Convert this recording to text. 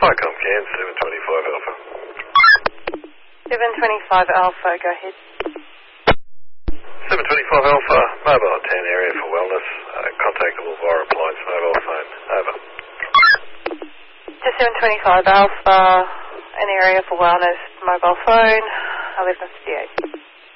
Hi, Comcast, 725 Alpha. 725 Alpha, go ahead. 725 Alpha, mobile town area for wellness, contactable via appliance mobile phone. Over. To 725 Alpha, an area for wellness, mobile phone, 1158.